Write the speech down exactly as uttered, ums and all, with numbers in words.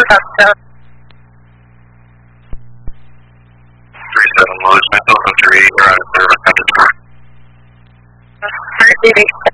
Touchdown. three seven, Louis, myself and three, you're on a service, under Three,